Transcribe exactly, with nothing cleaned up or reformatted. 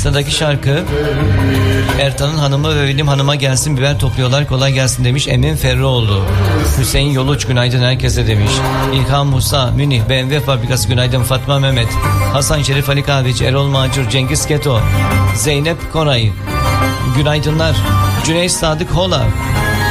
Sıradaki şarkı Ertan'ın hanımı ve benim hanıma gelsin, biber topluyorlar, kolay gelsin demiş Emin Ferroğlu. Hüseyin Yoluç günaydın herkese demiş. İlhan Musa Münih B M W fabrikası günaydın. Fatma Mehmet, Hasan Şerif Ali Kahveci, Erol Macur, Cengiz Keto, Zeynep Koray günaydınlar. Cüneyt Sadık Hola